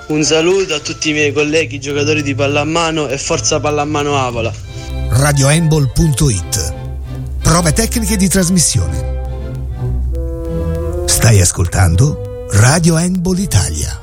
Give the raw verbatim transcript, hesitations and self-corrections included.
Un saluto a tutti i miei colleghi giocatori di pallamano e forza pallamano Avola. radio handball punto it. Prove tecniche di trasmissione. Stai ascoltando Radio Handball Italia.